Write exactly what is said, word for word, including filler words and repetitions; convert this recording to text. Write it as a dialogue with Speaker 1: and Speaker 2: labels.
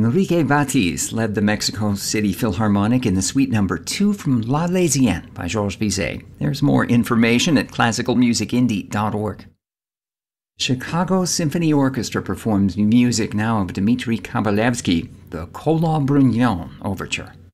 Speaker 1: Enrique Batiz led the Mexico City Philharmonic in the Suite Number two from L'Arlésienne by Georges Bizet. There's more information at classical music indie dot org. Chicago Symphony Orchestra performs music now of Dmitri Kabalevsky, the Kolob Brugnon Overture.